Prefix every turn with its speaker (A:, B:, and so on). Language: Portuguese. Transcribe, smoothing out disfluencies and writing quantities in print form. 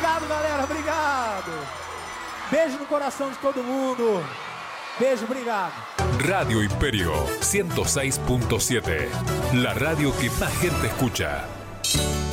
A: Obrigado, galera, obrigado. Beijo no coração de todo mundo. Beijo, obrigado.
B: Radio Imperio 106.7, la radio que más gente escucha.